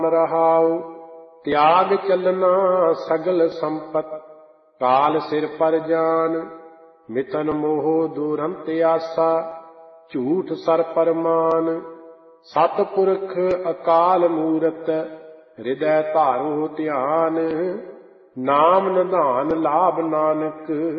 रहाओ। त्याग चलना सगल संपत, काल सिर पर जान। मितन मोह दूरंत आसा, झूठ सर पर मान। सतपुरख अकाल मूरत, हृदय धारो ध्यान। नाम निधान लाभ नानक,